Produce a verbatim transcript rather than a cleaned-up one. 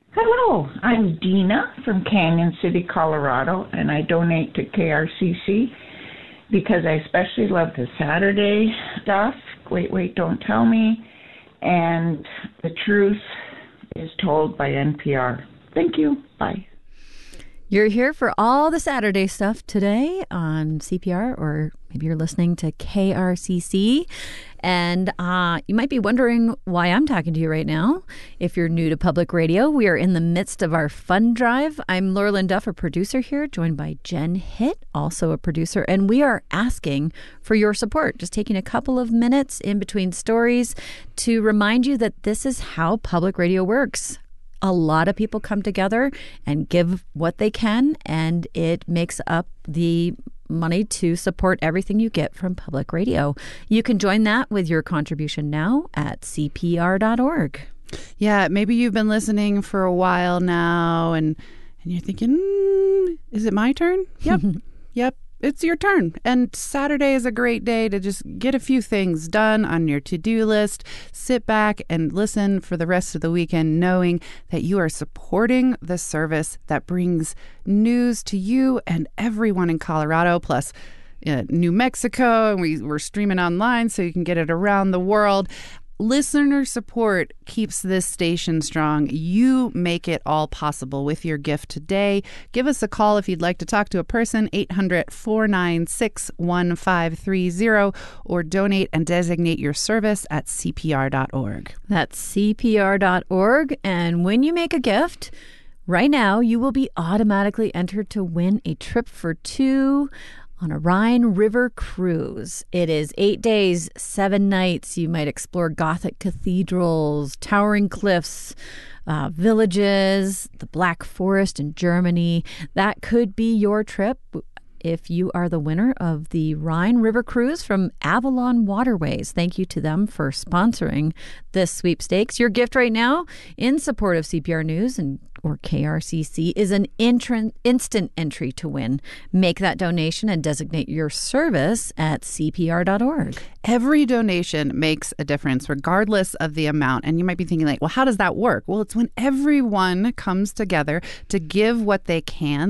Hello, I'm Dina from Canyon City, Colorado, and I donate to K R C C because I especially love the Saturday stuff. Wait, wait, don't tell me. And the truth is told by N P R. Thank you. Bye. You're here for all the Saturday stuff today on C P R, or maybe you're listening to K R C C. And uh, you might be wondering why I'm talking to you right now. If you're new to public radio, we are in the midst of our fund drive. I'm Laurelyn Duff, a producer here, joined by Jen Hitt, also a producer. And we are asking for your support, just taking a couple of minutes in between stories to remind you that this is how public radio works. A lot of people come together and give what they can, and it makes up the money to support everything you get from public radio. You can join that with your contribution now at C P R dot org. Yeah, maybe you've been listening for a while now, and, and you're thinking, mm, is it my turn? Yep, yep. It's your turn. And Saturday is a great day to just get a few things done on your to-do list. Sit back and listen for the rest of the weekend, knowing that you are supporting the service that brings news to you and everyone in Colorado, plus uh, New Mexico. And we, we're streaming online so you can get it around the world. Listener support keeps this station strong. You make it all possible with your gift today. Give us a call if you'd like to talk to a person, eight hundred, four nine six, one five three zero, or donate and designate your service at C P R dot org. That's C P R dot org. And when you make a gift, right now you will be automatically entered to win a trip for two on a Rhine River cruise. It is eight days, seven nights. You might explore Gothic cathedrals, towering cliffs, uh, villages, the Black Forest in Germany. That could be your trip if you are the winner of the Rhine River cruise from Avalon Waterways. Thank you to them for sponsoring this sweepstakes. Your gift right now in support of C P R News and or K R C C is an intran- instant entry to win. Make that donation and designate your service at C P R dot org. Every donation makes a difference, regardless of the amount. And you might be thinking, like, well, how does that work? Well, it's when everyone comes together to give what they can.